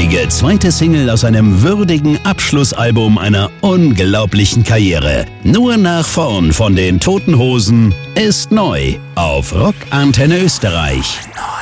traurige zweite Single aus einem würdigen Abschlussalbum einer unglaublichen Karriere. Nur nach vorn von den Toten Hosen ist neu auf Rock Antenne Österreich.